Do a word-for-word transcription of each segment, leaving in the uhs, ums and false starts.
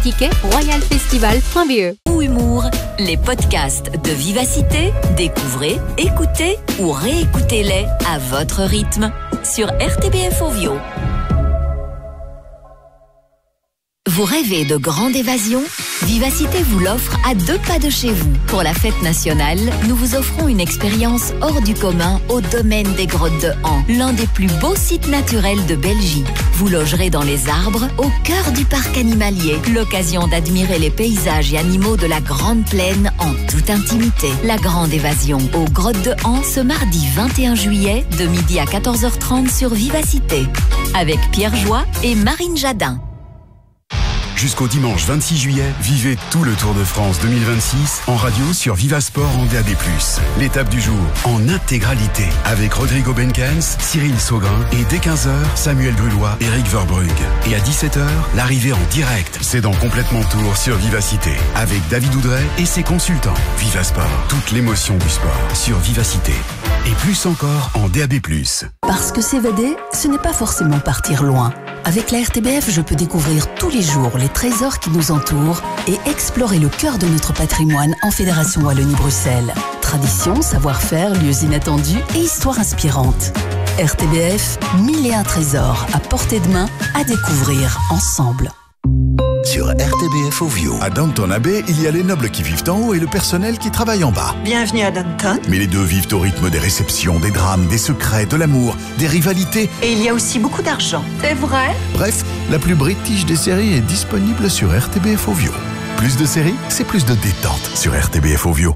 tickets royal festival point b e. Ou humour, les podcasts de Vivacité, découvrez, écoutez ou réécoutez-les à votre rythme sur R T B F Ovio. Vous rêvez de grande évasion? Vivacité vous l'offre à deux pas de chez vous. Pour la fête nationale, nous vous offrons une expérience hors du commun au domaine des Grottes de Han, l'un des plus beaux sites naturels de Belgique. Vous logerez dans les arbres, au cœur du parc animalier. L'occasion d'admirer les paysages et animaux de la Grande Plaine en toute intimité. La grande évasion aux Grottes de Han ce mardi vingt et un juillet de midi à quatorze heures trente sur Vivacité. Avec Pierre Joie et Marine Jadin. Jusqu'au dimanche vingt-six juillet, vivez tout le Tour de France deux mille vingt-six en radio sur Vivasport en D A B plus. L'étape du jour en intégralité avec Rodrigo Benkens, Cyril Saugrin et dès quinze heures, Samuel Grulois et Eric Verbrugge. Et à dix-sept heures, l'arrivée en direct. C'est dans Complètement Tour sur Vivacité avec David Oudret et ses consultants. Vivasport, toute l'émotion du sport sur Vivacité. Et plus encore en D A B plus. Parce que s'évader, ce n'est pas forcément partir loin. Avec la R T B F, je peux découvrir tous les jours les trésors qui nous entourent et explorer le cœur de notre patrimoine en Fédération Wallonie-Bruxelles. Tradition, savoir-faire, lieux inattendus et histoires inspirantes. R T B F, mille et un trésors à portée de main à découvrir ensemble. Sur R T B F Ovio. À Downton Abbey, il y a les nobles qui vivent en haut et le personnel qui travaille en bas. Bienvenue à Downton. Mais les deux vivent au rythme des réceptions, des drames, des secrets, de l'amour, des rivalités. Et il y a aussi beaucoup d'argent. C'est vrai? Bref, la plus british des séries est disponible sur R T B F Ovio. Plus de séries, c'est plus de détente sur R T B F Ovio.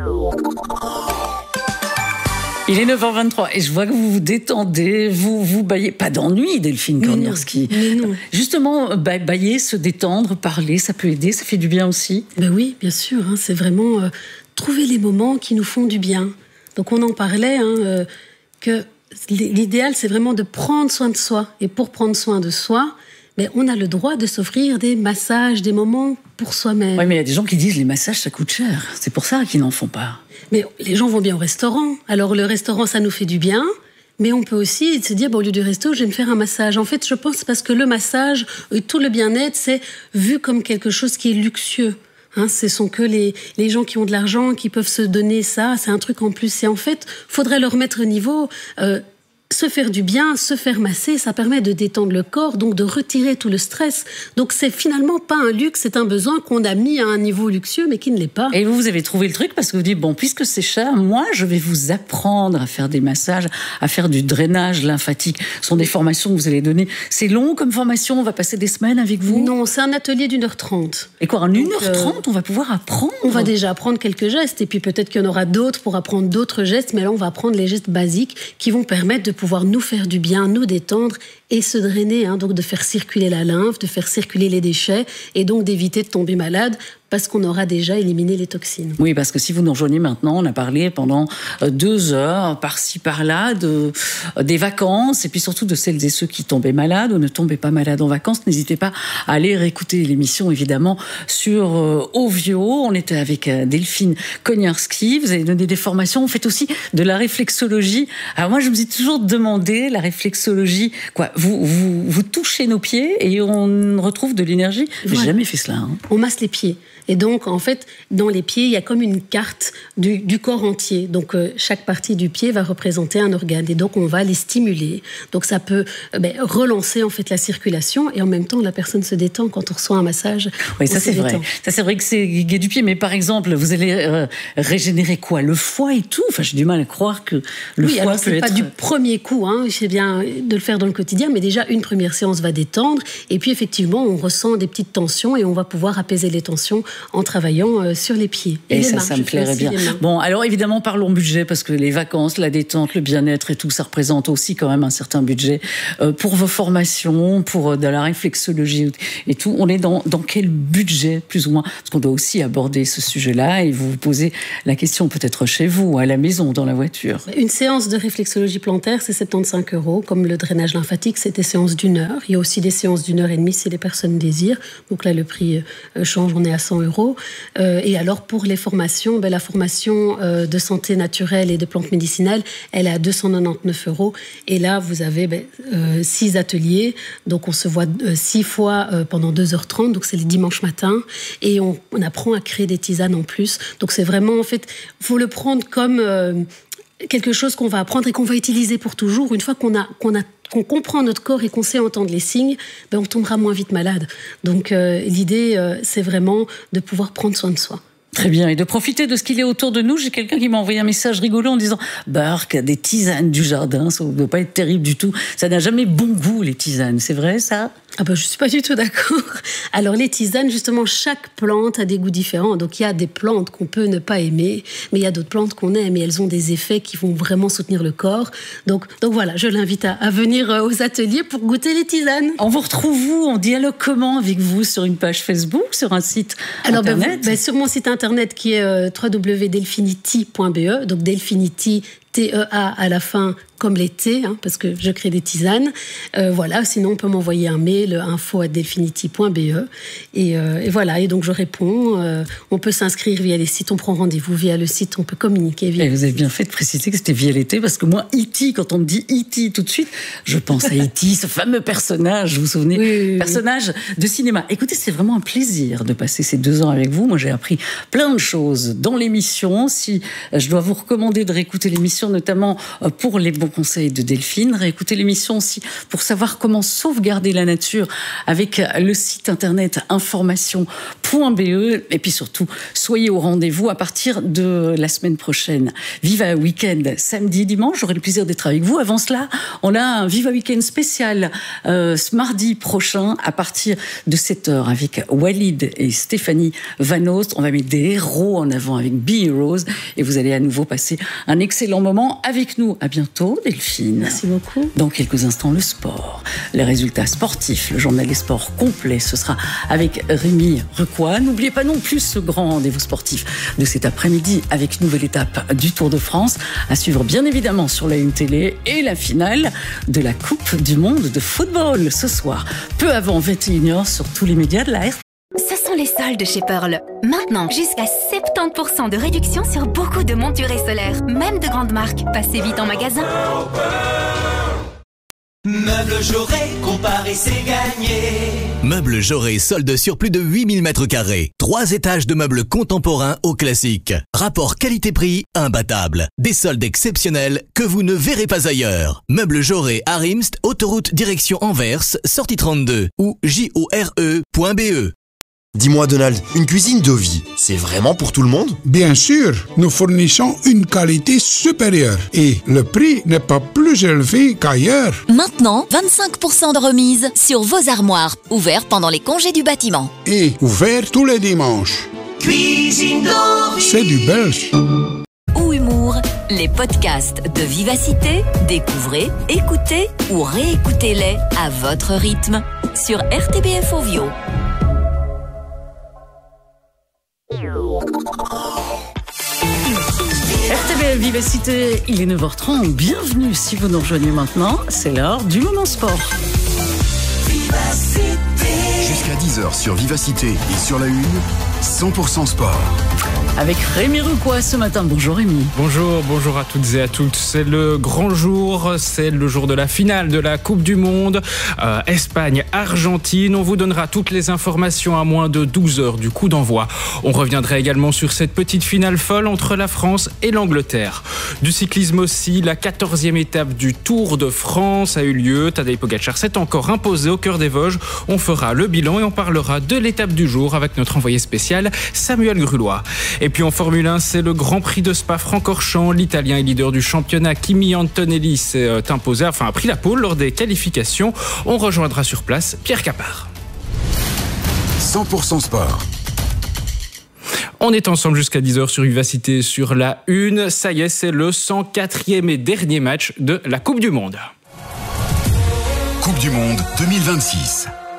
Il est neuf heures vingt-trois et je vois que vous vous détendez, vous vous baillez. Pas d'ennui, Delphine Korniarski. Justement, ba- bailler, se détendre, parler, ça peut aider, ça fait du bien aussi. Ben oui, bien sûr. Hein, c'est vraiment euh, trouver les moments qui nous font du bien. Donc on en parlait, hein, euh, que l'idéal, c'est vraiment de prendre soin de soi. Et pour prendre soin de soi, mais on a le droit de s'offrir des massages, des moments pour soi-même. Oui, mais il y a des gens qui disent les massages, ça coûte cher. C'est pour ça qu'ils n'en font pas. Mais les gens vont bien au restaurant. Alors le restaurant, ça nous fait du bien. Mais on peut aussi se dire, bon, au lieu du resto, je vais me faire un massage. En fait, je pense parce que le massage, tout le bien-être, c'est vu comme quelque chose qui est luxueux. Hein, ce sont que les, les gens qui ont de l'argent qui peuvent se donner ça. C'est un truc en plus. Et en fait, faudrait leur mettre au niveau... Euh, se faire du bien, se faire masser, ça permet de détendre le corps, donc de retirer tout le stress. Donc c'est finalement pas un luxe, c'est un besoin qu'on a mis à un niveau luxueux, mais qui ne l'est pas. Et vous, vous avez trouvé le truc parce que vous dites, bon, puisque c'est cher, moi, je vais vous apprendre à faire des massages, à faire du drainage lymphatique. Ce sont des formations que vous allez donner. C'est long comme formation, on va passer des semaines avec vous? Non, c'est un atelier d'une heure trente. Et quoi, en une heure trente, euh, on va pouvoir apprendre? On va déjà apprendre quelques gestes, et puis peut-être qu'il y en aura d'autres pour apprendre d'autres gestes, mais là, on va apprendre les gestes basiques qui vont permettre de pouvoir nous faire du bien, nous détendre et se drainer, hein, donc de faire circuler la lymphe, de faire circuler les déchets et donc d'éviter de tomber malade parce qu'on aura déjà éliminé les toxines. Oui, parce que si vous nous rejoignez maintenant, on a parlé pendant deux heures, par-ci, par-là, de, des vacances et puis surtout de celles et ceux qui tombaient malades ou ne tombaient pas malades en vacances. N'hésitez pas à aller réécouter l'émission, évidemment, sur euh, Ovio. On était avec euh, Delphine Korniarski. Vous avez donné des formations. Vous faites aussi de la réflexologie. Alors moi, je me suis toujours demandé, la réflexologie, quoi, vous, vous, vous touchez nos pieds et on retrouve de l'énergie. J'ai Voilà. jamais fait cela. Hein. On masse les pieds. Et donc, en fait, dans les pieds, il y a comme une carte du, du corps entier. Donc, euh, chaque partie du pied va représenter un organe. Et donc, on va les stimuler. Donc, ça peut euh, ben, relancer, en fait, la circulation. Et en même temps, la personne se détend quand on reçoit un massage. Oui, ça, c'est détend. vrai. Ça, c'est vrai que c'est gai du pied. Mais par exemple, vous allez euh, régénérer quoi? Le foie et tout? Enfin, j'ai du mal à croire que le oui, foie alors, peut c'est être... pas du premier coup. Hein. C'est bien de le faire dans le quotidien. Mais déjà, une première séance va détendre. Et puis, effectivement, on ressent des petites tensions et on va pouvoir apaiser les tensions en travaillant sur les pieds. Et, et ça, mains, ça me plairait bien. Les bon, alors évidemment, parlons budget, parce que les vacances, la détente, le bien-être et tout, ça représente aussi quand même un certain budget. Euh, pour vos formations, pour euh, de la réflexologie et tout, on est dans, dans quel budget, plus ou moins? Parce qu'on doit aussi aborder ce sujet-là et vous vous posez la question peut-être chez vous, à la maison, dans la voiture. Une séance de réflexologie plantaire, c'est soixante-quinze euros, comme le drainage lymphatique. classique, c'est des séances d'une heure. Il y a aussi des séances d'une heure et demie si les personnes désirent. Donc là, le prix euh, change, on est à cent euros. Euh, et alors, pour les formations, ben, la formation euh, de santé naturelle et de plantes médicinales, elle est à deux cent quatre-vingt-dix-neuf euros. Et là, vous avez ben, euh, six ateliers. Donc, on se voit euh, six fois euh, pendant deux heures trente. Donc, c'est les dimanches matins. Et on, on apprend à créer des tisanes en plus. Donc, c'est vraiment, en fait, il faut le prendre comme... Euh, quelque chose qu'on va apprendre et qu'on va utiliser pour toujours. Une fois qu'on a, qu'on a, qu'on comprend notre corps et qu'on sait entendre les signes, ben on tombera moins vite malade. Donc euh, l'idée, euh, c'est vraiment de pouvoir prendre soin de soi. Très bien, et de profiter de ce qu'il est autour de nous. J'ai quelqu'un qui m'a envoyé un message rigolo en disant « Bark, des tisanes du jardin, ça ne doit pas être terrible du tout. Ça n'a jamais bon goût, les tisanes. » C'est vrai, ça ? Ah ben, je ne suis pas du tout d'accord. Alors, les tisanes, justement, chaque plante a des goûts différents. Donc, il y a des plantes qu'on peut ne pas aimer, mais il y a d'autres plantes qu'on aime et elles ont des effets qui vont vraiment soutenir le corps. Donc, donc voilà, je l'invite à, à venir aux ateliers pour goûter les tisanes. On vous retrouve où ? On dialogue comment avec vous ? Sur une page Facebook, sur un site Alors, internet ? ben, ben, sur mon site internet qui est euh, w w w point delfinity point b e, donc Delfinity, T E A à la fin, comme les thés, hein, parce que je crée des tisanes. Euh, voilà, sinon on peut m'envoyer un mail, info arobase delfinity point b e. Et, euh, et voilà, et donc je réponds. Euh, on peut s'inscrire via les sites, on prend rendez-vous via le site, on peut communiquer via. Et vous avez bien fait de préciser que c'était via les thés, parce que moi, E T, quand on me dit E T tout de suite, je pense à E T, ce fameux personnage, vous vous souvenez, oui, oui, oui. personnage de cinéma. Écoutez, c'est vraiment un plaisir de passer ces deux ans avec vous. Moi, j'ai appris plein de choses dans l'émission. Si je dois vous recommander de réécouter l'émission, notamment pour les bons conseils de Delphine, réécouter l'émission aussi pour savoir comment sauvegarder la nature avec le site internet information point b e, et puis surtout, soyez au rendez-vous à partir de la semaine prochaine. Viva Weekend, samedi, dimanche, j'aurai le plaisir d'être avec vous. Avant cela, on a un Viva Weekend spécial euh, ce mardi prochain à partir de sept heures avec Walid et Stéphanie Van Oost. On va mettre des héros en avant avec Be Heroes et vous allez à nouveau passer un excellent moment avec nous. À bientôt, Delphine. Merci beaucoup. Dans quelques instants, le sport. Les résultats sportifs, le journal des sports complet, ce sera avec Rémi Requois. N'oubliez pas non plus ce grand rendez-vous sportif de cet après-midi avec nouvelle étape du Tour de France. À suivre bien évidemment sur la Une Télé et la finale de la Coupe du Monde de football ce soir. Peu avant vingt et une heures sur tous les médias de la R T L. Ce sont les soldes chez Pearl. Maintenant, jusqu'à soixante-dix pour cent de réduction sur beaucoup de montures et solaires, même de grandes marques. Passez vite en magasin. Meubles Jaurès, comparé c'est gagné. Meubles Jaurès, solde sur plus de huit mille mètres carrés. Trois étages de meubles contemporains au classique. Rapport qualité-prix imbattable. Des soldes exceptionnels que vous ne verrez pas ailleurs. Meubles Jaurès à Rimst, autoroute direction Anvers, sortie trente-deux ou j o r e point b e. Dis-moi Donald, une cuisine de vie, c'est vraiment pour tout le monde ? Bien sûr, nous fournissons une qualité supérieure et le prix n'est pas plus élevé qu'ailleurs. Maintenant, vingt-cinq pour cent de remise sur vos armoires, ouverts pendant les congés du bâtiment. Et ouvert tous les dimanches. Cuisine de vie. C'est du belge. Ou humour, les podcasts de Vivacité, découvrez, écoutez ou réécoutez-les à votre rythme sur R T B F Ovio. R T B F Vivacité, il est neuf heures trente. Bienvenue si vous nous rejoignez maintenant. C'est l'heure du moment sport. Jusqu'à dix heures sur Vivacité et sur la Une, cent pour cent sport. Avec Rémi Requois ce matin. Bonjour Rémi. Bonjour, bonjour à toutes et à tous. C'est le grand jour, c'est le jour de la finale de la Coupe du Monde. Euh, Espagne-Argentine, on vous donnera toutes les informations à moins de douze heures du coup d'envoi. On reviendra également sur cette petite finale folle entre la France et l'Angleterre. Du cyclisme aussi, la quatorzième étape du Tour de France a eu lieu. Tadej Pogačar s'est encore imposé au cœur des Vosges. On fera le bilan et on parlera de l'étape du jour avec notre envoyé spécial Samuel Grulois. Et puis en Formule un, c'est le Grand Prix de Spa-Francorchamps. L'Italien et leader du championnat, Kimi Antonelli, s'est imposé, enfin a pris la pole lors des qualifications. On rejoindra sur place Pierre Capard. cent pour cent sport. On est ensemble jusqu'à dix heures sur Vivacité sur la Une. Ça y est, c'est le cent quatrième et dernier match de la Coupe du Monde. Coupe du Monde deux mille vingt-six.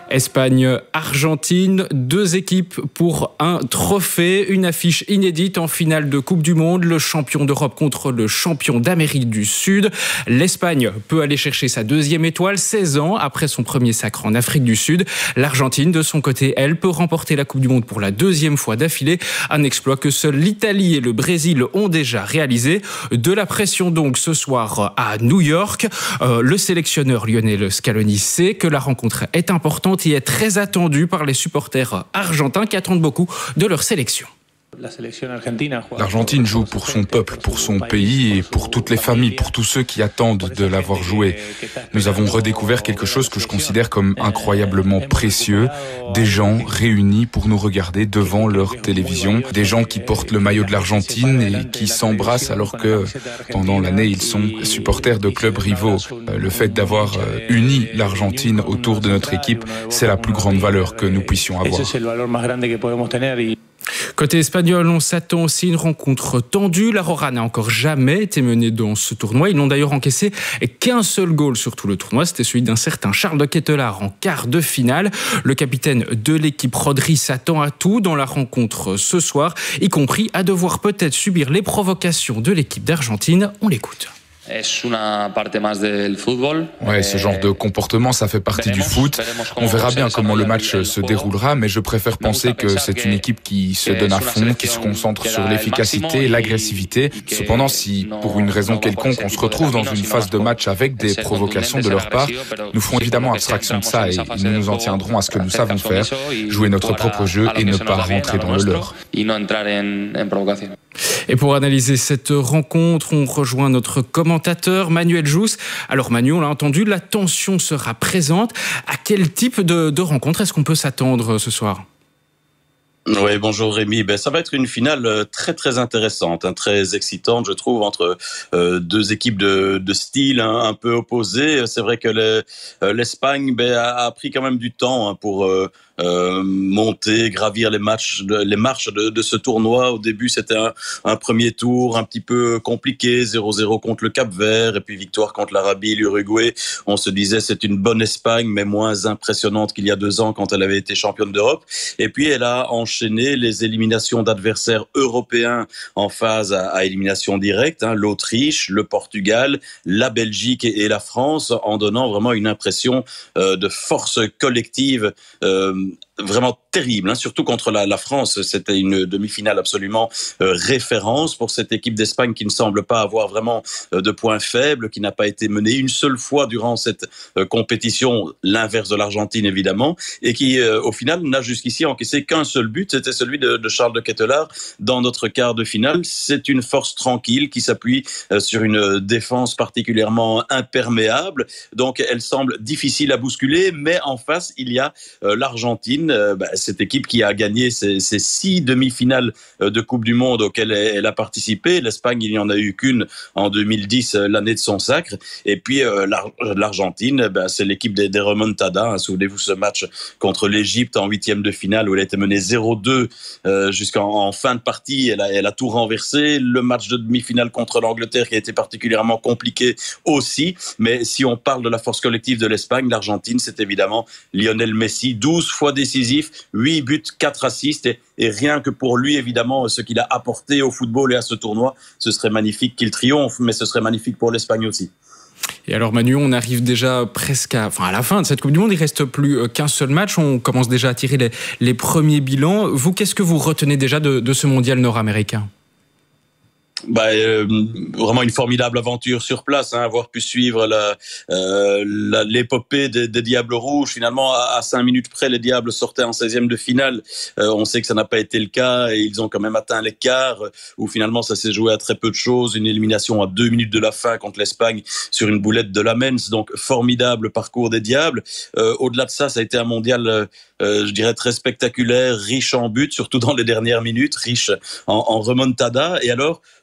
Espagne-Argentine, deux équipes pour un trophée, une affiche inédite en finale de Coupe du Monde, le champion d'Europe contre le champion d'Amérique du Sud. L'Espagne peut aller chercher sa deuxième étoile, seize ans après son premier sacre en Afrique du Sud. L'Argentine, de son côté, elle, peut remporter la Coupe du Monde pour la deuxième fois d'affilée, un exploit que seuls l'Italie et le Brésil ont déjà réalisé. De la pression donc ce soir à New York. Euh, le sélectionneur Lionel Scaloni sait que la rencontre est importante et est très attendue par les supporters argentins qui attendent beaucoup de leur sélection. L'Argentine joue pour son peuple, pour son pays et pour toutes les familles, pour tous ceux qui attendent de l'avoir joué. Nous avons redécouvert quelque chose que je considère comme incroyablement précieux. Des gens réunis pour nous regarder devant leur télévision. Des gens qui portent le maillot de l'Argentine et qui s'embrassent alors que pendant l'année ils sont supporters de clubs rivaux. Le fait d'avoir uni l'Argentine autour de notre équipe, c'est la plus grande valeur que nous puissions avoir. Côté espagnol, on s'attend aussi à une rencontre tendue. La Rora n'a encore jamais été menée dans ce tournoi. Ils n'ont d'ailleurs encaissé qu'un seul goal sur tout le tournoi. C'était celui d'un certain Charles de Ketelaar en quart de finale. Le capitaine de l'équipe Rodri s'attend à tout dans la rencontre ce soir, y compris à devoir peut-être subir les provocations de l'équipe d'Argentine. On l'écoute. Ouais, ce genre de comportement, ça fait partie du foot. On verra bien comment le match se déroulera, mais je préfère penser que c'est une équipe qui se donne à fond, qui se concentre sur l'efficacité et l'agressivité. Cependant, si pour une raison quelconque, on se retrouve dans une phase de match avec des provocations de leur part, nous ferons évidemment abstraction de ça et nous nous en tiendrons à ce que nous savons faire, jouer notre propre jeu et ne pas rentrer dans le leur. Et pour analyser cette rencontre, on rejoint notre commentateur Manuel Jousse. Alors Manu, on l'a entendu, la tension sera présente. À quel type de, de rencontre est-ce qu'on peut s'attendre ce soir ? Oui, bonjour Rémi. Ben, ça va être une finale très très intéressante, hein, très excitante, je trouve, entre euh, deux équipes de, de style hein, un peu opposés. C'est vrai que les, euh, l'Espagne ben, a, a pris quand même du temps hein, pour euh, euh, monter, gravir les, matchs de, les marches de, de ce tournoi. Au début, c'était un, un premier tour un petit peu compliqué, zéro zéro contre le Cap-Vert, et puis victoire contre l'Arabie, l'Uruguay. On se disait c'est une bonne Espagne, mais moins impressionnante qu'il y a deux ans quand elle avait été championne d'Europe. Et puis elle a enchaîné les éliminations d'adversaires européens en phase à, à élimination directe, hein, l'Autriche, le Portugal, la Belgique et, et la France, en donnant vraiment une impression euh, de force collective euh, vraiment terrible, hein, surtout contre la, la France. C'était une demi-finale absolument euh, référence pour cette équipe d'Espagne qui ne semble pas avoir vraiment euh, de points faibles, qui n'a pas été menée une seule fois durant cette euh, compétition, l'inverse de l'Argentine évidemment, et qui euh, au final n'a jusqu'ici encaissé qu'un seul but, c'était celui de, de Charles de Ketelaar dans notre quart de finale. C'est une force tranquille qui s'appuie euh, sur une défense particulièrement imperméable, donc elle semble difficile à bousculer, mais en face il y a euh, l'Argentine. Euh, bah, cette équipe qui a gagné ces, ces six demi-finales euh, de Coupe du Monde auxquelles elle, elle a participé. L'Espagne, il n'y en a eu qu'une en deux mille dix, euh, l'année de son sacre. Et puis euh, l'Ar- l'Argentine, bah, c'est l'équipe des, des remontadas. Hein. Souvenez-vous ce match contre l'Égypte en huitième de finale où elle a été menée zéro deux euh, jusqu'en en fin de partie. Elle a, elle a tout renversé. Le match de demi-finale contre l'Angleterre qui a été particulièrement compliqué aussi. Mais si on parle de la force collective de l'Espagne, l'Argentine, c'est évidemment Lionel Messi, douze fois décisif, huit buts, quatre assists et, et rien que pour lui évidemment ce qu'il a apporté au football et à ce tournoi, ce serait magnifique qu'il triomphe, mais ce serait magnifique pour l'Espagne aussi. Et alors Manu, on arrive déjà presque à, enfin à la fin de cette Coupe du Monde, il ne reste plus qu'un seul match, on commence déjà à tirer les, les premiers bilans. Vous, qu'est-ce que vous retenez déjà de, de ce mondial nord-américain ? Bah, euh, vraiment une formidable aventure sur place, hein, avoir pu suivre la, euh, la, l'épopée des, des Diables Rouges. Finalement, à, à cinq minutes près, les Diables sortaient en seizième de finale. Euh, on sait que ça n'a pas été le cas et ils ont quand même atteint l'écart où finalement ça s'est joué à très peu de choses. Une élimination à deux minutes de la fin contre l'Espagne sur une boulette de Lamens. Donc, formidable parcours des Diables. Euh, au-delà de ça, ça a été un mondial, euh, je dirais, très spectaculaire, riche en buts, surtout dans les dernières minutes, riche en, en remontada. Et alors,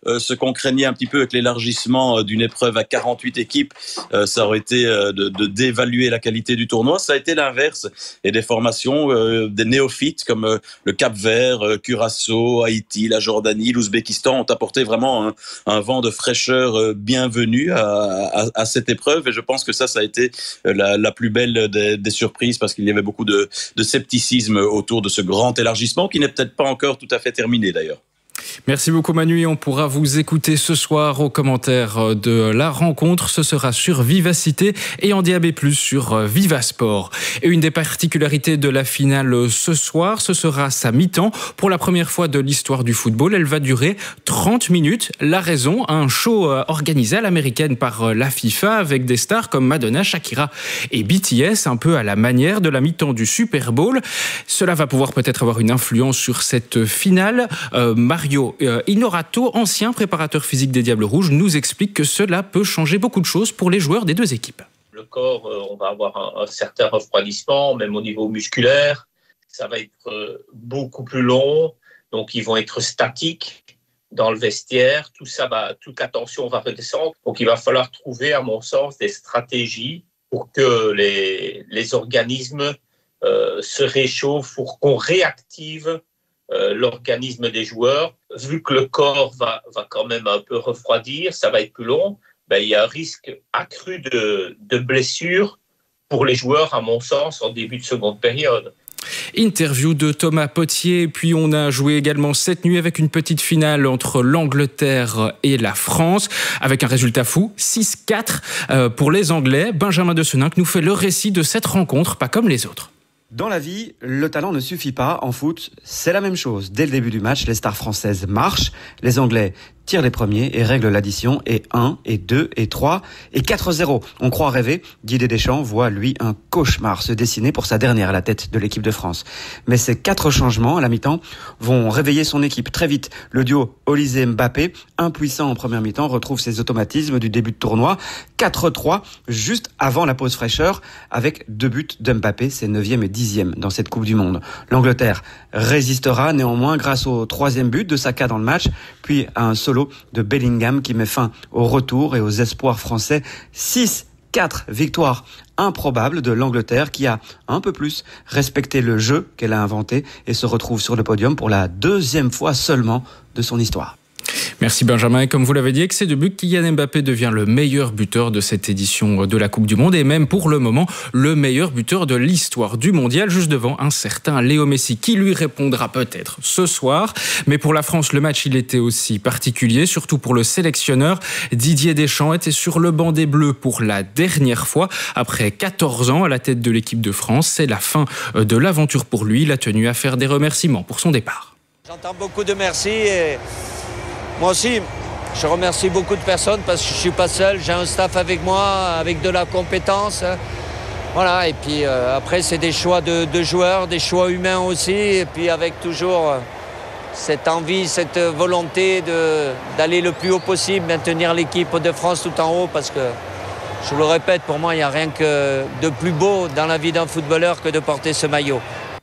euh, ce qu'on craignait un petit peu avec l'élargissement d'une épreuve à quarante-huit équipes, euh, ça aurait été euh, de, de dévaluer la qualité du tournoi. Ça a été l'inverse. Et des formations, euh, des néophytes comme euh, le Cap-Vert, euh, Curaçao, Haïti, la Jordanie, l'Ouzbékistan ont apporté vraiment un, un vent de fraîcheur euh, bienvenu à, à, à cette épreuve. Et je pense que ça, ça a été la, la plus belle des, des surprises parce qu'il y avait beaucoup de, de scepticisme autour de ce grand élargissement qui n'est peut-être pas encore tout à fait terminé d'ailleurs. Merci beaucoup Manu et on pourra vous écouter ce soir aux commentaires de la rencontre. Ce sera sur Vivacité et en D A B plus, sur Vivasport. Et une des particularités de la finale ce soir, ce sera sa mi-temps. Pour la première fois de l'histoire du football, elle va durer trente minutes. La raison, un show organisé à l'américaine par la FIFA avec des stars comme Madonna, Shakira et B T S, un peu à la manière de la mi-temps du Super Bowl. Cela va pouvoir peut-être avoir une influence sur cette finale. Euh, Mario Inorato, ancien préparateur physique des Diables Rouges, nous explique que cela peut changer beaucoup de choses pour les joueurs des deux équipes. Le corps, on va avoir un, un certain refroidissement, même au niveau musculaire. Ça va être beaucoup plus long, donc ils vont être statiques dans le vestiaire. Tout ça va, toute la tension va redescendre. Donc il va falloir trouver, à mon sens, des stratégies pour que les, les organismes euh, se réchauffent, pour qu'on réactive Euh, l'organisme des joueurs. Vu que le corps va, va quand même un peu refroidir, ça va être plus long, ben, il y a un risque accru de, de blessures pour les joueurs, à mon sens, en début de seconde période. Interview de Thomas Potier, puis on a joué également cette nuit avec une petite finale entre l'Angleterre et la France, avec un résultat fou, six quatre pour les Anglais. Benjamin de Seninck nous fait le récit de cette rencontre, pas comme les autres. Dans la vie, le talent ne suffit pas. En foot, c'est la même chose. Dès le début du match, les stars françaises marchent. Les Anglais tirent les premiers et règlent l'addition. Et un, et deux, et trois, et quatre zéro. On croit rêver. Didier Deschamps voit, lui, un cauchemar se dessiner pour sa dernière à la tête de l'équipe de France. Mais ces quatre changements à la mi-temps vont réveiller son équipe très vite. Le duo Olysée-Mbappé, impuissant en première mi-temps, retrouve ses automatismes du début de tournoi. quatre trois, juste avant la pause fraîcheur, avec deux buts d'Mbappé, c'est neuvième et dixième dans cette Coupe du Monde. L'Angleterre résistera néanmoins grâce au troisième but de Saka dans le match, puis à un solo de Bellingham qui met fin au retour et aux espoirs français. six quatre, victoire improbable de l'Angleterre qui a un peu plus respecté le jeu qu'elle a inventé et se retrouve sur le podium pour la deuxième fois seulement de son histoire. Merci Benjamin. Et comme vous l'avez dit, avec ces deux buts, Kylian Mbappé devient le meilleur buteur de cette édition de la Coupe du Monde et même pour le moment le meilleur buteur de l'histoire du mondial, juste devant un certain Léo Messi qui lui répondra peut-être ce soir. Mais pour la France, le match il était aussi particulier, surtout pour le sélectionneur. Didier Deschamps était sur le banc des Bleus pour la dernière fois. Après quatorze ans à la tête de l'équipe de France, c'est la fin de l'aventure pour lui. Il a tenu à faire des remerciements pour son départ. J'entends beaucoup de merci et moi aussi, je remercie beaucoup de personnes parce que je ne suis pas seul, j'ai un staff avec moi, avec de la compétence. Voilà, et puis euh, après, c'est des choix de, de joueurs, des choix humains aussi, et puis avec toujours euh, cette envie, cette volonté de, d'aller le plus haut possible, maintenir l'équipe de France tout en haut, parce que, je vous le répète, pour moi, il n'y a rien que de plus beau dans la vie d'un footballeur que de porter ce maillot.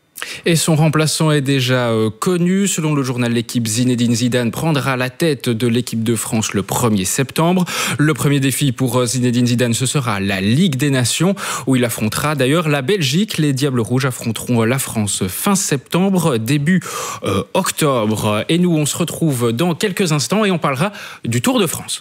Et son remplaçant est déjà euh, connu. Selon le journal L'Équipe, Zinedine Zidane prendra la tête de l'équipe de France le premier septembre. Le premier défi pour euh, Zinedine Zidane, ce sera la Ligue des Nations, où il affrontera d'ailleurs la Belgique. Les Diables Rouges affronteront la France fin septembre, début euh, octobre. Et nous, on se retrouve dans quelques instants et on parlera du Tour de France.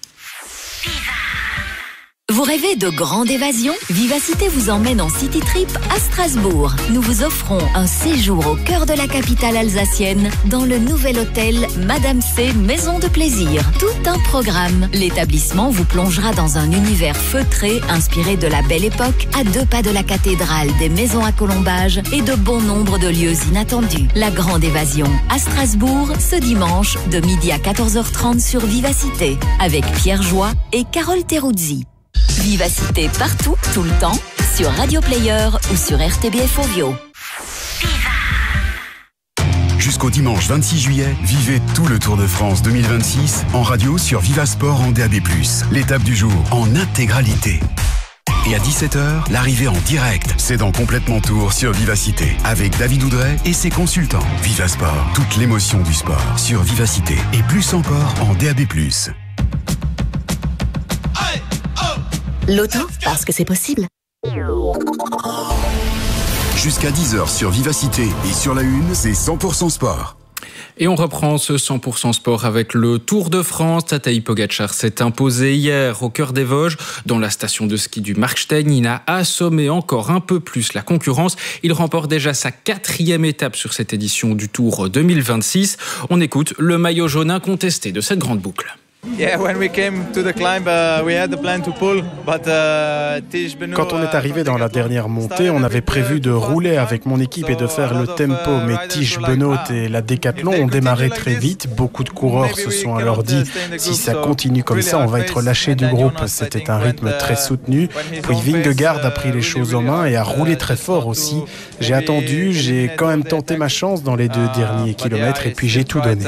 Vous rêvez de grande évasion? Vivacité vous emmène en City Trip à Strasbourg. Nous vous offrons un séjour au cœur de la capitale alsacienne dans le nouvel hôtel Madame C Maison de Plaisir. Tout un programme. L'établissement vous plongera dans un univers feutré inspiré de la Belle Époque, à deux pas de la cathédrale, des maisons à colombages et de bon nombre de lieux inattendus. La grande évasion à Strasbourg ce dimanche de midi à quatorze heures trente sur Vivacité avec Pierre Joie et Carole Teruzzi. Vivacité partout, tout le temps, sur Radio Player ou sur R T B F Ovio. Jusqu'au dimanche vingt-six juillet, vivez tout le Tour de France deux mille vingt-six en radio sur Vivasport en D A B plus. L'étape du jour en intégralité. Et à dix-sept heures, l'arrivée en direct, c'est dans Complètement Tour sur Vivacité. Avec David Oudret et ses consultants. Vivasport, toute l'émotion du sport sur Vivacité. Et plus encore en D A B plus. L'auto, parce que c'est possible. Jusqu'à dix heures sur Vivacité et sur la Une, c'est cent pour cent sport. Et on reprend ce cent pour cent sport avec le Tour de France. Tadej Pogačar s'est imposé hier au cœur des Vosges. Dans la station de ski du Markstein, il a assommé encore un peu plus la concurrence. Il remporte déjà sa quatrième étape sur cette édition du Tour deux mille vingt-six. On écoute le maillot jaune incontesté de cette grande boucle. Quand on est arrivé dans la dernière montée, on avait prévu de rouler avec mon équipe et de faire le tempo, mais Tish Benoît et la Décathlon ont démarré très vite. Beaucoup de coureurs se sont alors dit, si ça continue comme ça, on va être lâché du groupe. C'était un rythme très soutenu. Puis Vingegaard a pris les choses en main et a roulé très fort aussi. J'ai attendu, j'ai quand même tenté ma chance dans les deux derniers kilomètres et puis j'ai tout donné.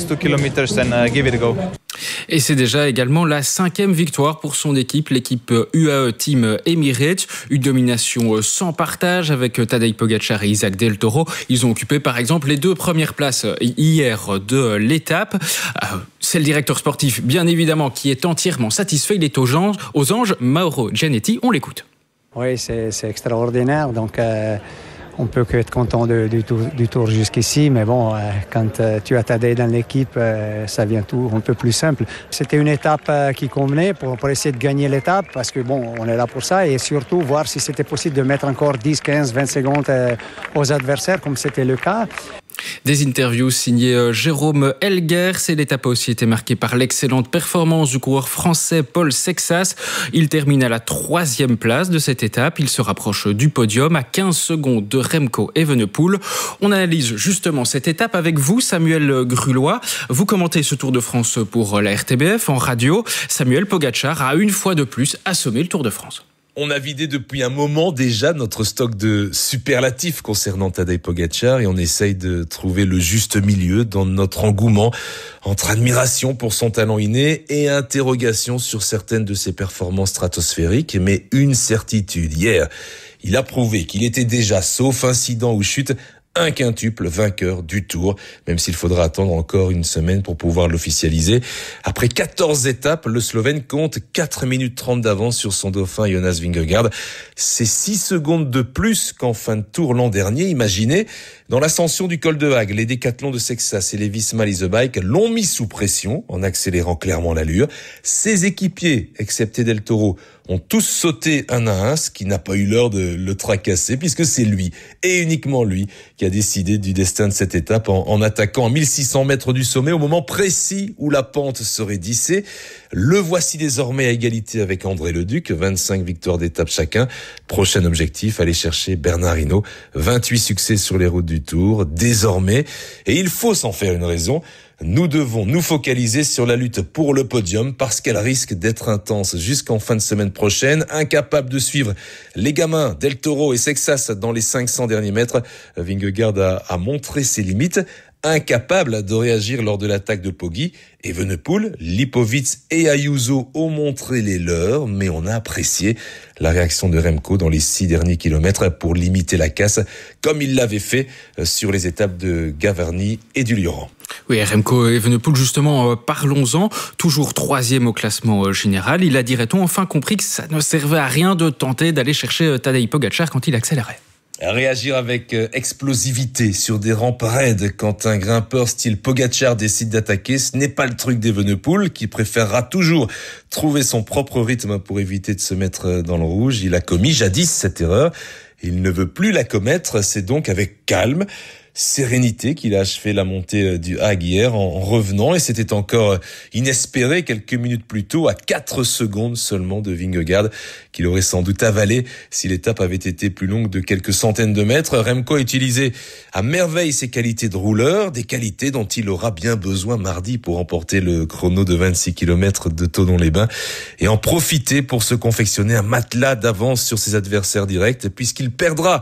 Et c'est déjà également la cinquième victoire pour son équipe, l'équipe U A E Team Emirates. Une domination sans partage avec Tadej Pogačar et Isaac Del Toro. Ils ont occupé par exemple les deux premières places hier de l'étape. C'est le directeur sportif, bien évidemment, qui est entièrement satisfait. Il est aux anges, aux anges Mauro Gianetti. On l'écoute. Oui, c'est, c'est extraordinaire. Donc... Euh... On peut que être content de, du, tour, du tour jusqu'ici, mais bon, euh, quand euh, tu as Tadej dans l'équipe, euh, ça vient tout un peu plus simple. C'était une étape euh, qui convenait pour, pour essayer de gagner l'étape, parce que bon, on est là pour ça, et surtout voir si c'était possible de mettre encore dix, quinze, vingt secondes euh, aux adversaires, comme c'était le cas. Des interviews signées Jérôme Elguers et l'étape a aussi été marquée par l'excellente performance du coureur français Paul Sexas. Il termine à la troisième place de cette étape. Il se rapproche du podium à quinze secondes de Remco Evenepoel. On analyse justement cette étape avec vous, Samuel Grulois. Vous commentez ce Tour de France pour la R T B F en radio. Samuel, Pogačar a une fois de plus assommé le Tour de France. On a vidé depuis un moment déjà notre stock de superlatifs concernant Tadej Pogačar et on essaye de trouver le juste milieu dans notre engouement entre admiration pour son talent inné et interrogation sur certaines de ses performances stratosphériques. Mais une certitude, hier, il a prouvé qu'il était déjà, sauf incident ou chute, un quintuple vainqueur du Tour, même s'il faudra attendre encore une semaine pour pouvoir l'officialiser. Après quatorze étapes, le Slovène compte quatre minutes trente d'avance sur son dauphin Jonas Vingegaard. C'est six secondes de plus qu'en fin de Tour l'an dernier. Imaginez, dans l'ascension du col de Hague, les décathlons de Sexas et les Visma Lease Bike l'ont mis sous pression en accélérant clairement l'allure. Ses équipiers, excepté Del Toro, ont tous sauté un à un, ce qui n'a pas eu l'heure de le tracasser, puisque c'est lui, et uniquement lui, qui a décidé du destin de cette étape en, en attaquant à mille six cents mètres du sommet, au moment précis où la pente serait dissée. Le voici désormais à égalité avec André Leduc, vingt-cinq victoires d'étape chacun. Prochain objectif, aller chercher Bernard Hinault, vingt-huit succès sur les routes du Tour, désormais. Et il faut s'en faire une raison. Nous devons nous focaliser sur la lutte pour le podium parce qu'elle risque d'être intense jusqu'en fin de semaine prochaine. Incapable de suivre les gamins Del Toro et Sexas dans les cinq cents derniers mètres, Vingegaard a, a montré ses limites. Incapable de réagir lors de l'attaque de Poggi, Evenepoel, Lipovic et Ayuso ont montré les leurs, mais on a apprécié la réaction de Remco dans les six derniers kilomètres pour limiter la casse, comme il l'avait fait sur les étapes de Gavarnie et du Lioran. Oui, Remco Evenepoel, justement, euh, parlons-en. Toujours troisième au classement euh, général. Il a, dirait-on, enfin compris que ça ne servait à rien de tenter d'aller chercher euh, Tadej Pogačar quand il accélérait. Réagir avec explosivité sur des rampes raides quand un grimpeur style Pogačar décide d'attaquer, ce n'est pas le truc d'Evenepoel qui préférera toujours trouver son propre rythme pour éviter de se mettre dans le rouge. Il a commis jadis cette erreur. Il ne veut plus la commettre. C'est donc avec calme, sérénité qu'il a achevé la montée du Hague hier en revenant, et c'était encore inespéré quelques minutes plus tôt à quatre secondes seulement de Vingegaard qu'il aurait sans doute avalé si l'étape avait été plus longue de quelques centaines de mètres. Remco a utilisé à merveille ses qualités de rouleur, des qualités dont il aura bien besoin mardi pour remporter le chrono de vingt-six kilomètres de Thonon-les-Bains et en profiter pour se confectionner un matelas d'avance sur ses adversaires directs puisqu'il perdra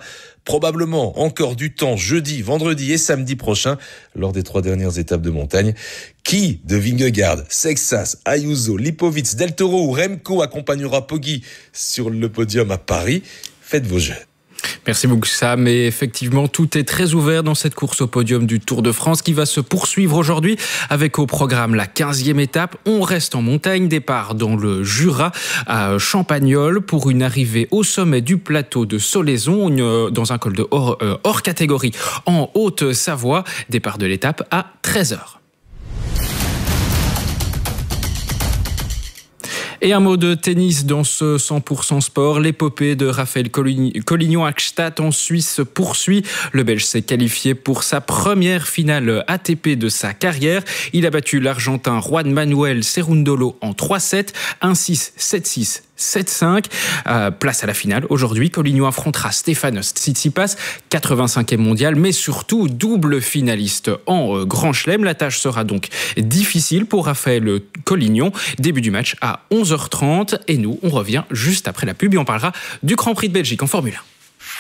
probablement encore du temps jeudi, vendredi et samedi prochain lors des trois dernières étapes de montagne. Qui de Vingegaard, Seixas, Ayuso, Lipovic, Del Toro ou Remco accompagnera Poggi sur le podium à Paris? Faites vos jeux. Merci beaucoup Sam, et effectivement tout est très ouvert dans cette course au podium du Tour de France qui va se poursuivre aujourd'hui avec au programme la quinzième étape. On reste en montagne, départ dans le Jura à Champagnole pour une arrivée au sommet du plateau de Solaison dans un col de hors, euh, hors catégorie en Haute-Savoie. Départ de l'étape à treize heures. Et un mot de tennis dans ce cent pour cent sport. L'épopée de Raphaël Collignon à Gstaad en Suisse se poursuit. Le Belge s'est qualifié pour sa première finale A T P de sa carrière. Il a battu l'Argentin Juan Manuel Cerundolo en trois sept, un six, sept six, sept cinq. Euh, place à la finale. Aujourd'hui, Collignon affrontera Stefanos Tsitsipas, quatre-vingt-cinquième mondial, mais surtout double finaliste en euh, Grand Chelem. La tâche sera donc difficile pour Raphaël Collignon. Début du match à onze heures trente. Et nous, on revient juste après la pub et on parlera du Grand Prix de Belgique en Formule un.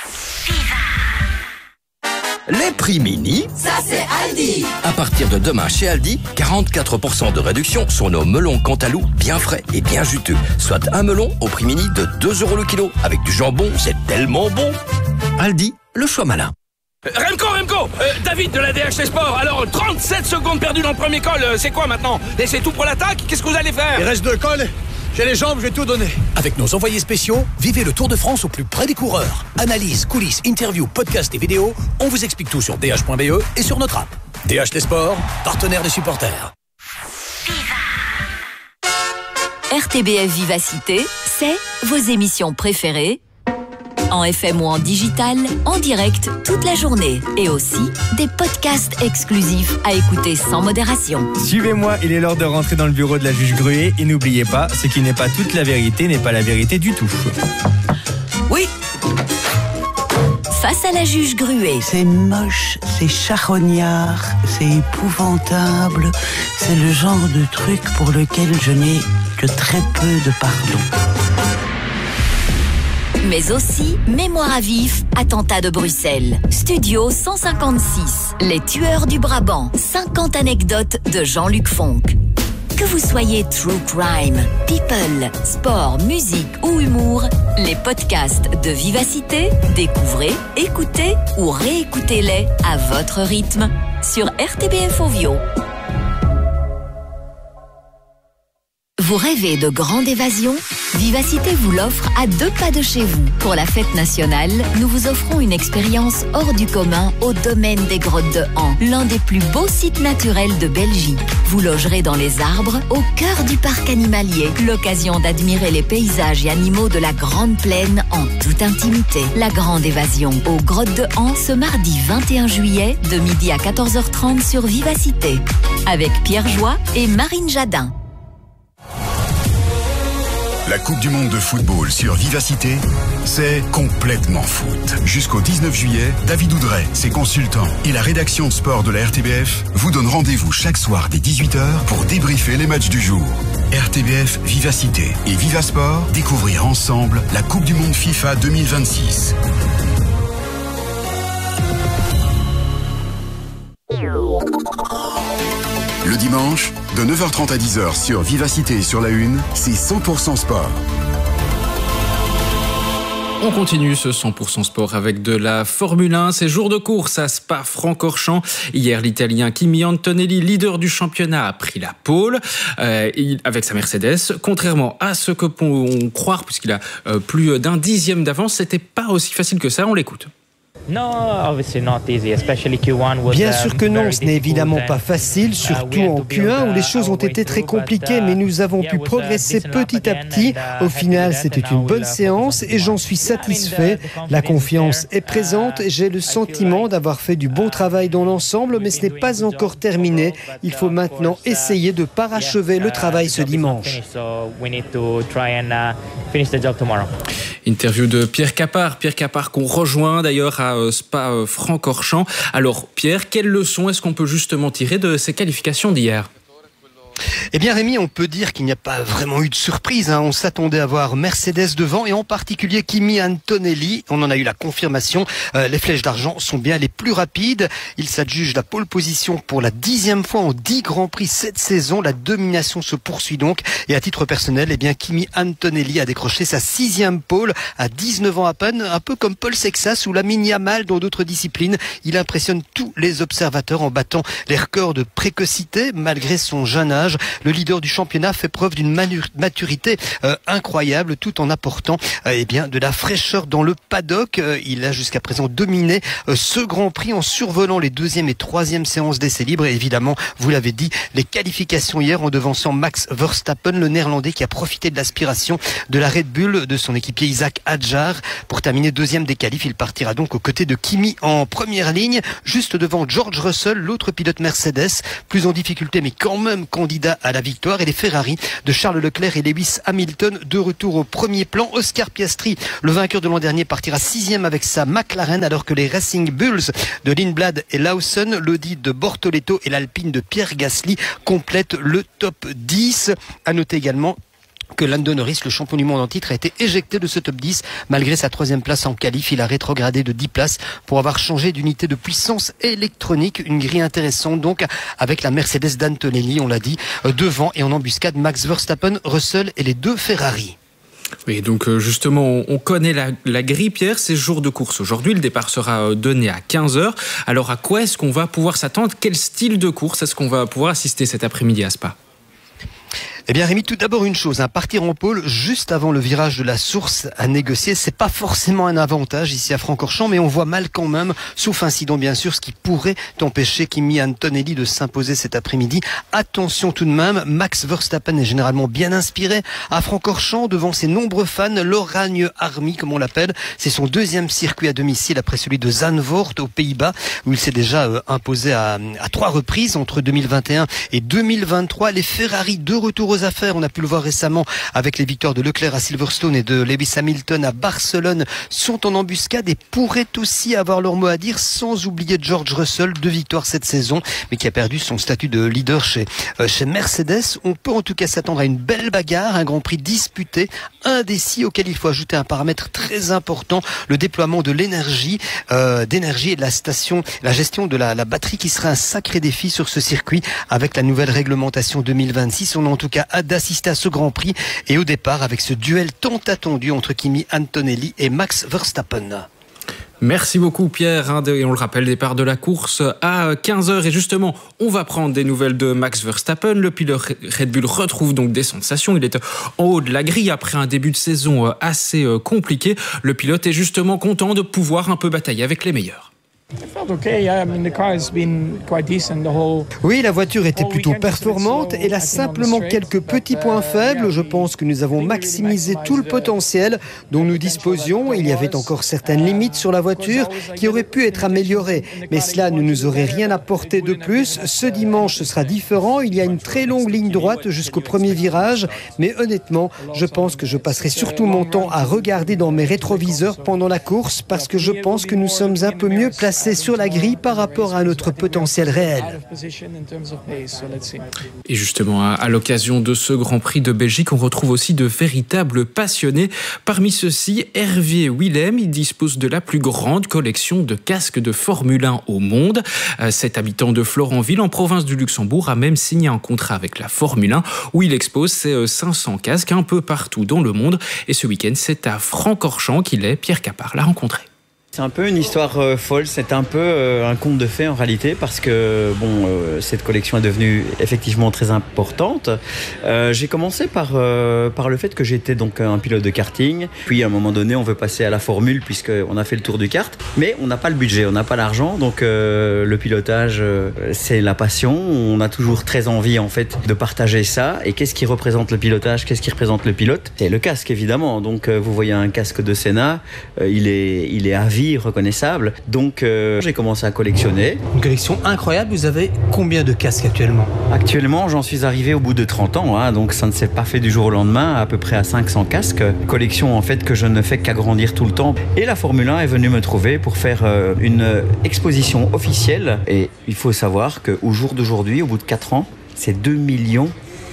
Les prix mini, ça c'est Aldi. À partir de demain chez Aldi, quarante-quatre pour cent de réduction sur nos melons Cantalou bien frais et bien juteux. Soit un melon au prix mini de deux euros le kilo. Avec du jambon, c'est tellement bon. Aldi, le choix malin. Remco, Remco euh, David de la D H T Sport. Alors, trente-sept secondes perdues dans le premier col, euh, c'est quoi maintenant? Laissez tout pour l'attaque? Qu'est-ce que vous allez faire? Il reste deux cols. J'ai les jambes, je vais tout donner. Avec nos envoyés spéciaux, vivez le Tour de France au plus près des coureurs. Analyse, coulisses, interviews, podcasts et vidéos, on vous explique tout sur d h point b e et sur notre app. D H T Sport, partenaire des supporters. R T B F Vivacité, c'est vos émissions préférées, en F M ou en digital, en direct toute la journée. Et aussi des podcasts exclusifs à écouter sans modération. Suivez-moi, il est l'heure de rentrer dans le bureau de la juge Gruet. Et n'oubliez pas, ce qui n'est pas toute la vérité n'est pas la vérité du tout. Oui. Face à la juge Gruet. C'est moche, c'est charognard, c'est épouvantable. C'est le genre de truc pour lequel je n'ai que très peu de pardon. Mais aussi Mémoire à vif, attentat de Bruxelles. Studio cent cinquante-six, Les tueurs du Brabant. cinquante anecdotes de Jean-Luc Fonck. Que vous soyez true crime, people, sport, musique ou humour, les podcasts de Vivacité, découvrez, écoutez ou réécoutez-les à votre rythme sur R T B F Ovio. Vous rêvez de grande évasion? Vivacité vous l'offre à deux pas de chez vous. Pour la fête nationale, nous vous offrons une expérience hors du commun au domaine des Grottes de Han, l'un des plus beaux sites naturels de Belgique. Vous logerez dans les arbres, au cœur du parc animalier. L'occasion d'admirer les paysages et animaux de la Grande Plaine en toute intimité. La grande évasion aux Grottes de Han ce mardi vingt et un juillet, de midi à quatorze heures trente sur Vivacité. Avec Pierre Joie et Marine Jadin. La Coupe du Monde de football sur Vivacité, c'est complètement foot. Jusqu'au dix-neuf juillet, David Oudret, ses consultants et la rédaction de sport de la R T B F vous donnent rendez-vous chaque soir dès dix-huit heures pour débriefer les matchs du jour. R T B F Vivacité et Vivasport, découvrir ensemble la Coupe du Monde FIFA deux mille vingt-six. Le dimanche, de neuf heures trente à dix heures sur Vivacité et sur la Une, c'est cent pour cent sport. On continue ce cent pour cent sport avec de la Formule un. C'est jour de course à Spa-Francorchamps. Hier, l'Italien Kimi Antonelli, leader du championnat, a pris la pole euh, avec sa Mercedes. Contrairement à ce que peut croire, puisqu'il a euh, plus d'un dixième d'avance, c'était pas aussi facile que ça. On l'écoute. Bien sûr que non, ce n'est évidemment pas facile, surtout en Q un où les choses ont été très compliquées, mais nous avons pu progresser petit à petit. Au final, c'était une bonne séance et j'en suis satisfait. La confiance est présente, j'ai le sentiment d'avoir fait du bon travail dans l'ensemble, mais ce n'est pas encore terminé. Il faut maintenant essayer de parachever le travail ce dimanche. Interview de Pierre Capard. Pierre Capard qu'on rejoint d'ailleurs à Spa-Francorchamps. Alors Pierre, quelle leçon est-ce qu'on peut justement tirer de ces qualifications d'hier ? Eh bien Rémi, on peut dire qu'il n'y a pas vraiment eu de surprise. Hein. On s'attendait à voir Mercedes devant et en particulier Kimi Antonelli. On en a eu la confirmation. Euh, les flèches d'argent sont bien les plus rapides. Il s'adjuge la pole position pour la dixième fois en dix grands prix cette saison. La domination se poursuit donc. Et à titre personnel, eh bien Kimi Antonelli a décroché sa sixième pole à dix-neuf ans à peine, un peu comme Paul Sexas ou Lamine Yamal dans d'autres disciplines. Il impressionne tous les observateurs en battant les records de précocité malgré son jeune âge. Le leader du championnat fait preuve d'une maturité euh, incroyable tout en apportant euh, eh bien de la fraîcheur dans le paddock. Euh, il a jusqu'à présent dominé euh, ce Grand Prix en survolant les deuxième et troisième séances d'essais libres. Et évidemment, vous l'avez dit, les qualifications hier en devançant Max Verstappen, le néerlandais qui a profité de l'aspiration de la Red Bull de son équipier Isaac Hadjar. Pour terminer deuxième des qualifs, il partira donc aux côtés de Kimi en première ligne, juste devant George Russell, l'autre pilote Mercedes, plus en difficulté mais quand même candidat à la victoire, et les Ferrari de Charles Leclerc et Lewis Hamilton de retour au premier plan. Oscar Piastri, le vainqueur de l'an dernier, partira sixième avec sa McLaren, alors que les Racing Bulls de Lindblad et Lawson, l'Audi de Bortoletto et l'Alpine de Pierre Gasly complètent le top dix. À noter également que Lando Norris, le champion du monde en titre, a été éjecté de ce top dix. Malgré sa troisième place en qualif, il a rétrogradé de dix places pour avoir changé d'unité de puissance électronique. Une grille intéressante donc avec la Mercedes d'Antonelli, on l'a dit, devant et en embuscade Max Verstappen, Russell et les deux Ferrari. Oui, donc justement, on connaît la, la grille, Pierre, c'est jour de course. Aujourd'hui, le départ sera donné à quinze heures. Alors à quoi est-ce qu'on va pouvoir s'attendre? Quel style de course est-ce qu'on va pouvoir assister cet après-midi à Spa? Eh bien Rémi, tout d'abord une chose, hein, partir en pôle juste avant le virage de la source à négocier, c'est pas forcément un avantage ici à Francorchamps, mais on voit mal quand même, sauf incident bien sûr, ce qui pourrait empêcher Kimi Antonelli de s'imposer cet après-midi. Attention tout de même, Max Verstappen est généralement bien inspiré à Francorchamps devant ses nombreux fans, l'Oranje Army comme on l'appelle. C'est son deuxième circuit à domicile après celui de Zandvoort aux Pays-Bas, où il s'est déjà euh, imposé à, à trois reprises entre deux mille vingt et un et deux mille vingt-trois. Les Ferrari de retour aux affaires, on a pu le voir récemment avec les victoires de Leclerc à Silverstone et de Lewis Hamilton à Barcelone, sont en embuscade et pourraient aussi avoir leur mot à dire, sans oublier George Russell, deux victoires cette saison, mais qui a perdu son statut de leader chez, euh, chez Mercedes. On peut en tout cas s'attendre à une belle bagarre, un Grand Prix disputé, indécis, auquel il faut ajouter un paramètre très important, le déploiement de l'énergie, euh, d'énergie et de la station, la gestion de la, la batterie qui sera un sacré défi sur ce circuit avec la nouvelle réglementation deux mille vingt-six. On a en tout cas hâte d'assister à ce Grand Prix et au départ avec ce duel tant attendu entre Kimi Antonelli et Max Verstappen. Merci beaucoup Pierre, et on le rappelle, départ de la course à quinze heures, et justement on va prendre des nouvelles de Max Verstappen. Le pilote Red Bull retrouve donc des sensations, il est en haut de la grille après un début de saison assez compliqué. Le pilote est justement content de pouvoir un peu batailler avec les meilleurs. Oui, la voiture était plutôt performante. Elle a simplement quelques petits points faibles. Je pense que nous avons maximisé tout le potentiel dont nous disposions. Il y avait encore certaines limites sur la voiture qui auraient pu être améliorées. Mais cela ne nous aurait rien apporté de plus. Ce dimanche, ce sera différent. Il y a une très longue ligne droite jusqu'au premier virage. Mais honnêtement, je pense que je passerai surtout mon temps à regarder dans mes rétroviseurs pendant la course parce que je pense que nous sommes un peu mieux placés sur la grille par rapport à notre potentiel réel. Et justement, à l'occasion de ce Grand Prix de Belgique, on retrouve aussi de véritables passionnés. Parmi ceux-ci, Hervé Willem, il dispose de la plus grande collection de casques de Formule un au monde. Cet habitant de Florenville, en province du Luxembourg, a même signé un contrat avec la Formule un où il expose ses cinq cents casques un peu partout dans le monde. Et ce week-end, c'est à Francorchamps qu'il est. Pierre Capard l'a rencontré. C'est un peu une histoire euh, folle, c'est un peu euh, un conte de fées en réalité parce que bon, euh, cette collection est devenue effectivement très importante. Euh, j'ai commencé par, euh, par le fait que j'étais donc un pilote de karting, puis à un moment donné on veut passer à la formule puisqu'on a fait le tour du kart, mais on n'a pas le budget, on n'a pas l'argent, donc euh, le pilotage euh, c'est la passion, on a toujours très envie en fait de partager ça. Et qu'est-ce qui représente le pilotage, qu'est-ce qui représente le pilote? C'est le casque évidemment, donc euh, vous voyez un casque de Senna, euh, il est, il est à vie reconnaissable. Donc euh, j'ai commencé à collectionner. Une collection incroyable. Vous avez combien de casques actuellement? Actuellement, j'en suis arrivé au bout de trente ans, hein, donc ça ne s'est pas fait du jour au lendemain, à peu près à cinq cents casques. Collection en fait que je ne fais qu'agrandir tout le temps. Et la Formule un est venue me trouver pour faire euh, une exposition officielle. Et il faut savoir qu'au jour d'aujourd'hui, au bout de quatre ans, c'est deux millions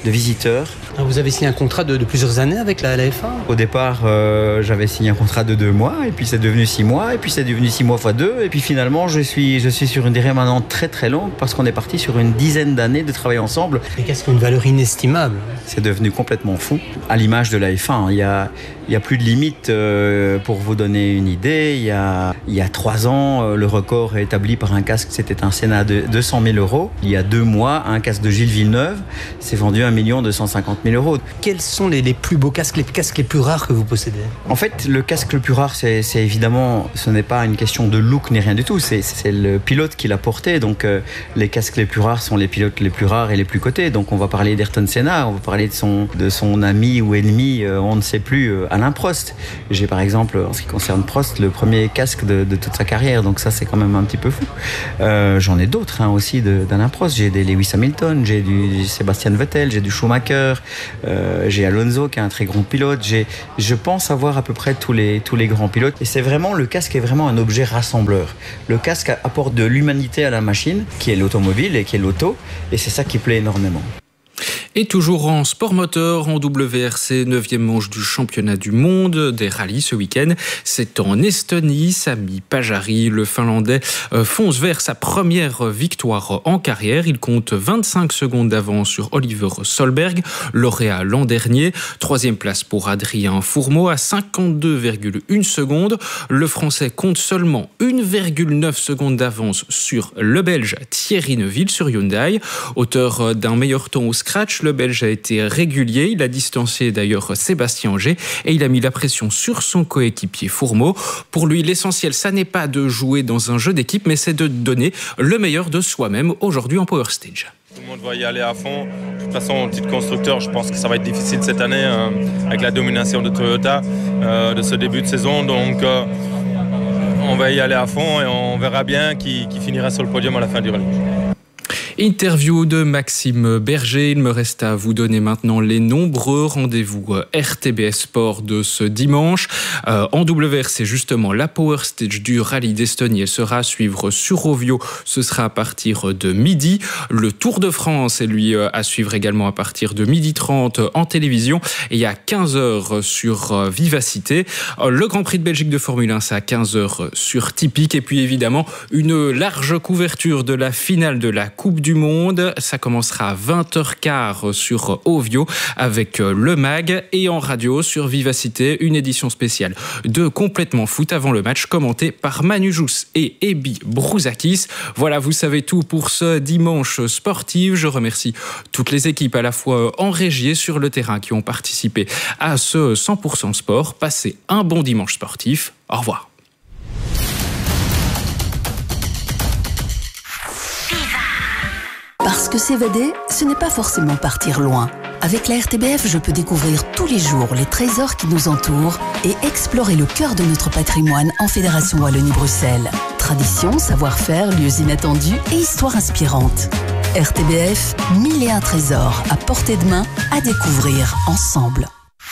de visiteurs. Vous avez signé un contrat de, de plusieurs années avec la, la F un ? Au départ, euh, j'avais signé un contrat de deux mois, et puis c'est devenu six mois, et puis c'est devenu six mois fois deux, et puis finalement, je suis, je suis sur une durée maintenant très très longue, parce qu'on est parti sur une dizaine d'années de travail ensemble. Et qu'est-ce qu'une valeur inestimable ? C'est devenu complètement fou. À l'image de la F un, il y a, il y a plus de limite. Euh, pour vous donner une idée, il y a, il y a trois ans, euh, le record est établi par un casque, c'était un Sénat de deux cent mille euros. Il y a deux mois, un casque de Gilles Villeneuve s'est vendu un million deux cent cinquante mille euros. Quels sont les, les plus beaux casques, les casques les plus rares que vous possédez ? En fait, le casque le plus rare, c'est, c'est évidemment, ce n'est pas une question de look ni rien du tout, c'est, c'est le pilote qui l'a porté. Donc euh, les casques les plus rares sont les pilotes les plus rares et les plus cotés. Donc on va parler d'Ayrton Senna, on va parler de son, de son ami ou ennemi, euh, on ne sait plus, euh, Alain Prost. J'ai par exemple, en ce qui concerne Prost, le premier casque de, de toute sa carrière, donc ça c'est quand même un petit peu fou. Euh, j'en ai d'autres hein, aussi de, d'Alain Prost, j'ai des Lewis Hamilton, j'ai du Sébastien Vettel, j'ai du Schumacher, euh, j'ai Alonso qui est un très grand pilote, j'ai, je pense avoir à peu près tous les, tous les grands pilotes. Et c'est vraiment, le casque est vraiment un objet rassembleur. Le casque apporte de l'humanité à la machine, qui est l'automobile et qui est l'auto, et c'est ça qui plaît énormément. Et toujours en sport moteur, en W R C, neuvième manche du championnat du monde des rallyes ce week-end. C'est en Estonie. Sami Pajari, le Finlandais, fonce vers sa première victoire en carrière. Il compte vingt-cinq secondes d'avance sur Oliver Solberg, lauréat l'an dernier. Troisième place pour Adrien Fourmeau à cinquante-deux virgule un secondes. Le Français compte seulement une virgule neuf secondes d'avance sur le Belge Thierry Neuville sur Hyundai. Auteur d'un meilleur temps au scratch, le Belge a été régulier, il a distancé d'ailleurs Sébastien Ogier et il a mis la pression sur son coéquipier Fourmeau. Pour lui, l'essentiel, ça n'est pas de jouer dans un jeu d'équipe, mais c'est de donner le meilleur de soi-même aujourd'hui en Power Stage. Tout le monde va y aller à fond. De toute façon, en titre constructeur, je pense que ça va être difficile cette année euh, avec la domination de Toyota euh, de ce début de saison. Donc, euh, on va y aller à fond et on verra bien qui, qui finira sur le podium à la fin du rallye. Interview de Maxime Berger. Il me reste à vous donner maintenant les nombreux rendez-vous R T B S Sport de ce dimanche. Euh, en W R C, justement, la Power Stage du Rallye d'Estonie, elle sera à suivre sur Rovio. Ce sera à partir de midi. Le Tour de France est lui à suivre également à partir de midi trente en télévision et à quinze heures sur Vivacité. Le Grand Prix de Belgique de Formule un, c'est à quinze heures sur Typique. Et puis évidemment, une large couverture de la finale de la Coupe du Monde. Ça commencera à vingt heures quinze sur Ovio avec le Mag et en radio sur Vivacité, une édition spéciale de Complètement Foot avant le match commentée par Manu Jousse et Ebi Brouzakis. Voilà, vous savez tout pour ce dimanche sportif. Je remercie toutes les équipes à la fois en régie et sur le terrain qui ont participé à ce cent pour cent sport. Passez un bon dimanche sportif. Au revoir. Parce que s'évader, ce n'est pas forcément partir loin. Avec la R T B F, je peux découvrir tous les jours les trésors qui nous entourent et explorer le cœur de notre patrimoine en Fédération Wallonie-Bruxelles. Tradition, savoir-faire, lieux inattendus et histoires inspirantes. R T B F, mille et un trésors à portée de main à découvrir ensemble.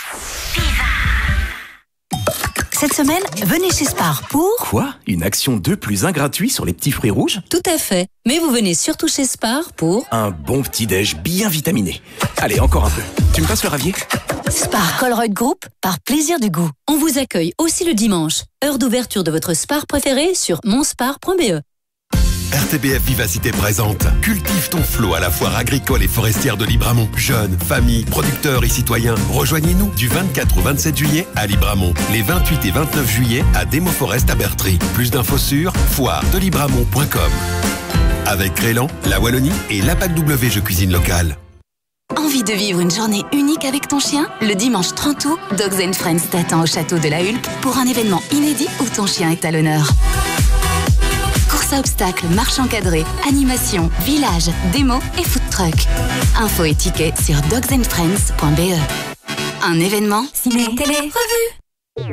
Cette semaine, venez chez Spar pour... Quoi ? Une action deux plus un gratuit sur les petits fruits rouges ? Tout à fait. Mais vous venez surtout chez Spar pour... Un bon petit-déj bien vitaminé. Allez, encore un peu. Tu me passes le ravier ? Spar Colruyt Group, par plaisir du goût. On vous accueille aussi le dimanche. Heure d'ouverture de votre Spar préféré sur monspar point b e. R T B F Vivacité présente Cultive ton flot à la foire agricole et forestière de Libramont. Jeunes, familles, producteurs et citoyens, rejoignez-nous du vingt-quatre au vingt-sept juillet à Libramont. Les vingt-huit et vingt-neuf juillet à Demo Forest à Bertry. Plus d'infos sur foire de libramont point com. Avec Crélan, la Wallonie et l'A P A C W Jeux Cuisine Locale. Envie de vivre une journée unique avec ton chien ? Le dimanche trente août, Dogs and Friends t'attend au château de la Hulpe pour un événement inédit où ton chien est à l'honneur. Course à obstacles, marche encadrée, animation, village, démo et food truck. Infos et tickets sur dogs and friends point b e. Un événement ciné, télé, revue.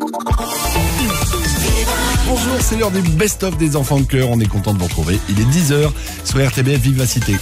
Bonjour, c'est l'heure du best-of des enfants de cœur. On est content de vous retrouver. Il est dix heures sur R T B F Vivacité.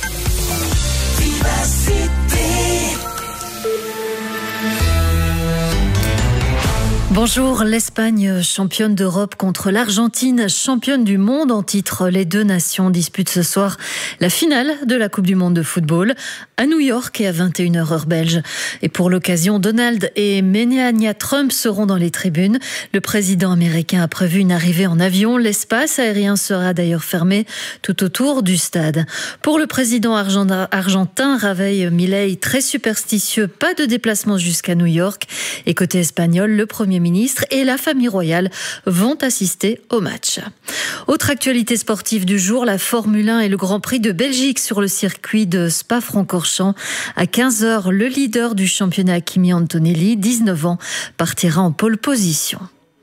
Vivacité. Bonjour, l'Espagne championne d'Europe contre l'Argentine championne du monde en titre. Les deux nations disputent ce soir la finale de la Coupe du monde de football à New York et à vingt et une heures heure belge. Et pour l'occasion, Donald et Melania Trump seront dans les tribunes. Le président américain a prévu une arrivée en avion. L'espace aérien sera d'ailleurs fermé tout autour du stade. Pour le président argentin, Javier Milei, très superstitieux, pas de déplacement jusqu'à New York. Et côté espagnol, le premier ministre et la famille royale vont assister au match. Autre actualité sportive du jour, la Formule un et le Grand Prix de Belgique sur le circuit de Spa-Francorchamps. À quinze heures, le leader du championnat, Kimi Antonelli, dix-neuf ans, partira en pole position.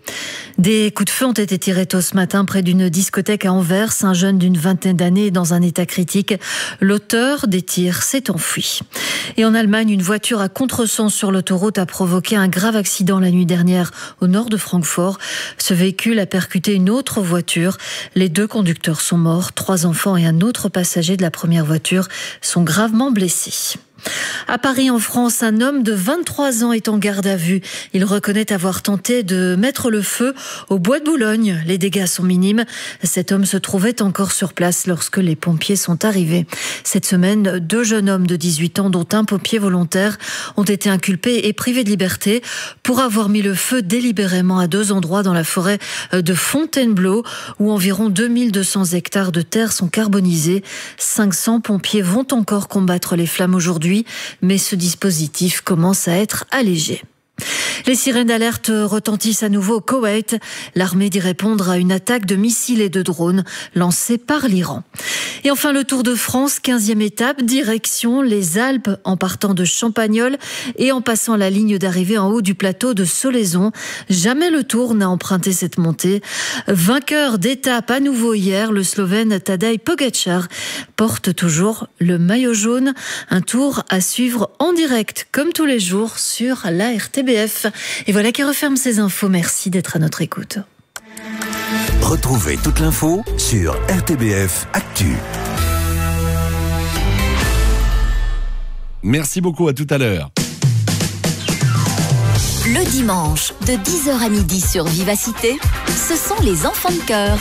Des coups de feu ont été tirés tôt ce matin près d'une discothèque à Anvers. Un jeune d'une vingtaine d'années est dans un état critique. L'auteur des tirs s'est enfui. Et en Allemagne, une voiture à contresens sur l'autoroute a provoqué un grave accident la nuit dernière au nord de Francfort. Ce véhicule a percuté une autre voiture. Les deux conducteurs sont morts. Trois enfants et un autre passager de la première voiture sont gravement blessés. À Paris, en France, un homme de vingt-trois ans est en garde à vue. Il reconnaît avoir tenté de mettre le feu au bois de Boulogne. Les dégâts sont minimes. Cet homme se trouvait encore sur place lorsque les pompiers sont arrivés. Cette semaine, deux jeunes hommes de dix-huit ans, dont un pompier volontaire, ont été inculpés et privés de liberté pour avoir mis le feu délibérément à deux endroits dans la forêt de Fontainebleau, où environ deux mille deux cents hectares de terre sont carbonisés. cinq cents pompiers vont encore combattre les flammes aujourd'hui, mais ce dispositif commence à être allégé. Les sirènes d'alerte retentissent à nouveau au Koweït. L'armée dit répondre à une attaque de missiles et de drones lancée par l'Iran. Et enfin, le Tour de France, quinzième étape, direction les Alpes en partant de Champagnole et en passant la ligne d'arrivée en haut du plateau de Solaizon. Jamais le Tour n'a emprunté cette montée. Vainqueur d'étape à nouveau hier, le Slovène Tadej Pogačar porte toujours le maillot jaune. Un tour à suivre en direct, comme tous les jours, sur la R T B F. Et voilà qui referme ces infos. Merci d'être à notre écoute. Retrouvez toute l'info sur R T B F Actu. Merci beaucoup, à tout à l'heure. Le dimanche, de dix heures à midi sur Vivacité, ce sont les enfants de cœur.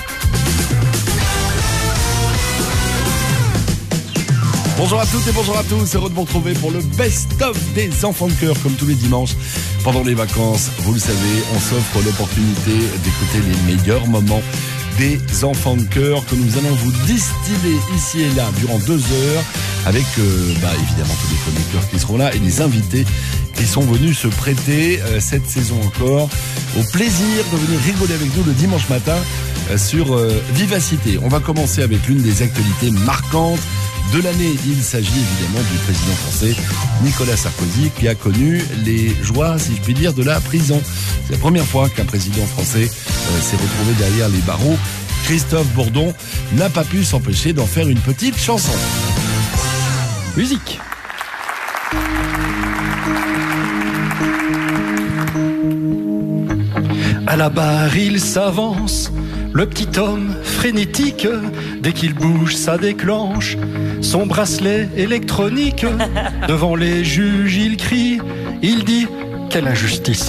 Bonjour à toutes et bonjour à tous, heureux de vous retrouver pour le best-of des enfants de cœur, comme tous les dimanches. Pendant les vacances, vous le savez, on s'offre l'opportunité d'écouter les meilleurs moments des enfants de cœur que nous allons vous distiller ici et là durant deux heures avec euh, bah, évidemment tous les chroniqueurs qui seront là et les invités qui sont venus se prêter euh, cette saison encore au plaisir de venir rigoler avec nous le dimanche matin euh, sur euh, Vivacité. On va commencer avec l'une des actualités marquantes de l'année. Il s'agit évidemment du président français Nicolas Sarkozy qui a connu les joies, si je puis dire, de la prison. C'est la première fois qu'un président français euh, s'est retrouvé derrière les barreaux. Christophe Bourdon n'a pas pu s'empêcher d'en faire une petite chanson. Musique. À la barre, il s'avance, le petit homme frénétique. Dès qu'il bouge, ça déclenche son bracelet électronique. Devant les juges, il crie, il dit « Quelle injustice !»